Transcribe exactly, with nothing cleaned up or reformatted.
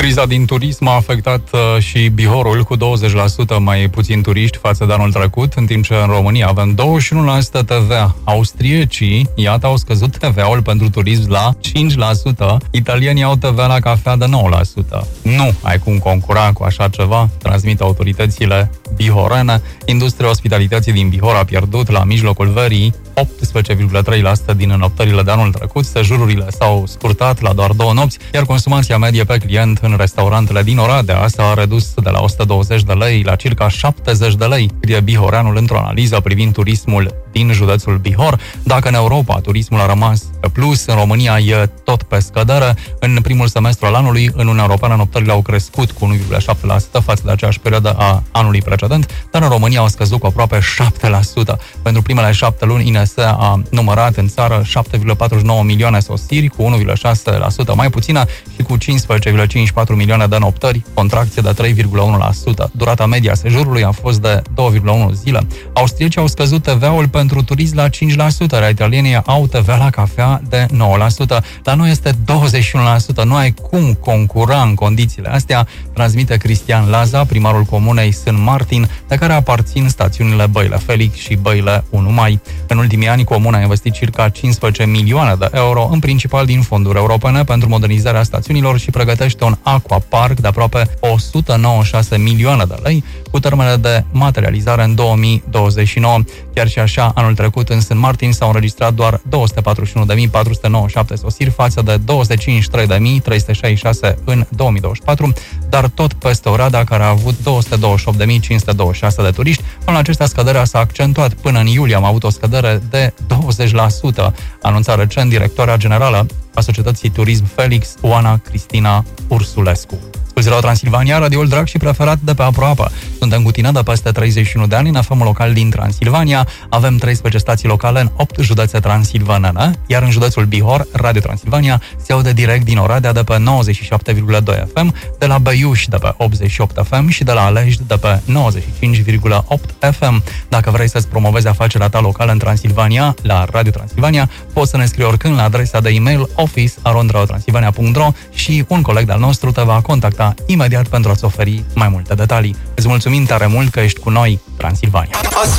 Criza din turism a afectat uh, și Bihorul, cu douăzeci la sută mai puțin turiști față de anul trecut, în timp ce în România avem douăzeci și unu la sută T V A. Austriecii, iată, au scăzut T V A-ul pentru turism la cinci la sută, italienii au T V A la cafea de nouă la sută. Nu ai cum concura cu așa ceva, transmit autoritățile bihorene. Industria ospitalității din Bihor a pierdut la mijlocul verii optsprezece virgulă trei la sută din înoptările de anul trecut, sejururile s-au scurtat la doar două nopți, iar consumația medie pe client în restaurantele din Oradea s-a redus de la o sută douăzeci de lei la circa șaptezeci de lei, scrie Bihoreanul într-o analiză privind turismul din județul Bihor. Dacă în Europa turismul a rămas pe plus, în România e tot pe scădere. În primul semestru al anului, în Uniunea Europeană, noptările au crescut cu unu virgulă șapte la sută față de aceeași perioadă a anului precedent, dar în România au scăzut cu aproape șapte la sută. Pentru primele șapte luni, I N S a numărat în țară șapte virgulă patruzeci și nouă milioane sosiri, cu unu virgulă șase la sută mai puțină, și cu cincisprezece virgulă cincizeci și patru milioane de noptări, contracție de trei virgulă unu la sută. Durata media sejurului a fost de două virgulă unu zile. Austriecii au scăzut T V A-ul pentru turism la cinci la sută, iar italienii au T V A la cafea de nouă la sută. La noi este douăzeci și unu la sută. Nu ai cum concura în condițiile astea, transmite Cristian Laza, primarul comunei Sân Martin, de care aparțin stațiunile Băile Felix și Băile unu Mai. În ultimii ani, comuna a investit circa cincisprezece milioane de euro, în principal din fonduri europene, pentru modernizarea stațiunilor și pregătește un aquapark de aproape o sută nouăzeci și șase milioane de lei, cu termene de materializare în două mii douăzeci și nouă. Chiar și așa, anul trecut în Sân Martin s-au înregistrat doar două sute patruzeci și unu de mii patru sute nouăzeci și șapte sosiri față de două sute cincizeci și trei de mii trei sute șaizeci și șase în două mii douăzeci și patru, dar tot peste Oradea, care a avut două sute douăzeci și opt de mii cinci sute douăzeci și șase de turiști. Până la acestea, scăderea s-a accentuat. Până în iulie am avut o scădere de douăzeci la sută, anunța recent directoarea generală a Societății Turism Felix, Oana Cristina Ursulescu. Scuze la Transilvania, radioul drag și preferat de pe aproape. Suntem cu tine de peste treizeci și unu de ani în F M local din Transilvania. Avem treisprezece stații locale în opt județe transilvanene, iar în județul Bihor, Radio Transilvania se aude direct din Oradea de pe nouăzeci și șapte virgulă doi F M, de la Băiuș de pe optzeci și opt F M și de la Alești de pe nouăzeci și cinci virgulă opt F M. Dacă vrei să-ți promovezi afacerea ta locală în Transilvania, la Radio Transilvania, poți să ne scrii oricând la adresa de e-mail office arond radio transilvania punct ro și un coleg al nostru te va contacta imediat pentru a-ți oferi mai multe detalii. Îți mulțumim tare mult că ești cu noi, Transilvania.